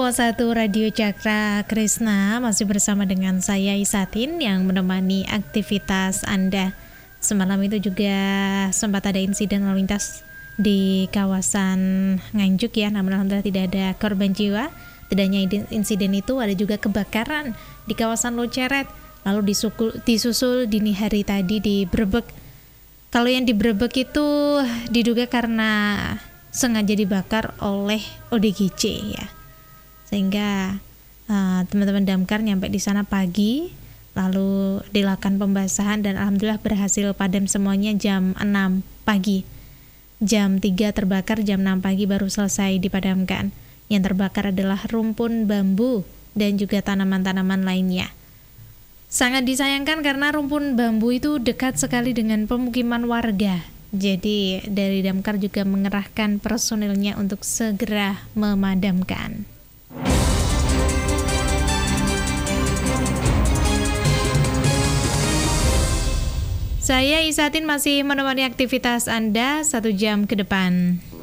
101,1 Radio Cakra Krisna, masih bersama dengan saya Isatin yang menemani aktivitas Anda. Semalam itu juga sempat ada insiden lalu lintas di kawasan Nganjuk ya, namun alhamdulillah tidak ada korban jiwa. Tidak hanya insiden itu, ada juga kebakaran di kawasan Loceret, lalu disusul dini hari tadi di Brebek. Kalau yang di Brebek itu diduga karena sengaja dibakar oleh ODGJ ya, sehingga teman-teman damkar nyampe di sana pagi, lalu dilakukan pembasahan dan alhamdulillah berhasil padam semuanya jam 6 pagi. Jam 3 terbakar, jam 6 pagi baru selesai dipadamkan. Yang terbakar adalah rumpun bambu dan juga tanaman-tanaman lainnya. Sangat disayangkan karena rumpun bambu itu dekat sekali dengan pemukiman warga. Jadi dari damkar juga mengerahkan personilnya untuk segera memadamkan. Saya Isatin masih menemani aktivitas Anda 1 jam ke depan.